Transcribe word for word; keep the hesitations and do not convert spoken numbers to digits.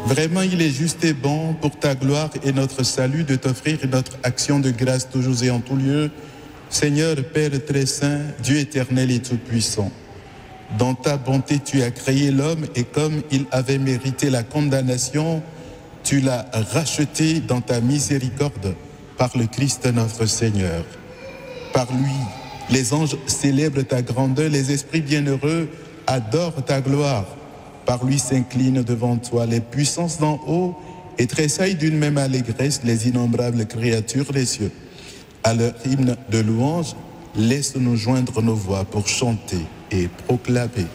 Vraiment, il est juste et bon pour ta gloire et notre salut de t'offrir notre action de grâce toujours et en tout lieu. Seigneur, Père très saint, Dieu éternel et tout-puissant, dans ta bonté, tu as créé l'homme et comme il avait mérité la condamnation, tu l'as racheté dans ta miséricorde par le Christ notre Seigneur. Par lui, les anges célèbrent ta grandeur, les esprits bienheureux adorent ta gloire. Par lui s'inclinent devant toi les puissances d'en haut et tressaillent d'une même allégresse les innombrables créatures des cieux. À leur hymne de louange, laisse-nous joindre nos voix pour chanter et proclamer.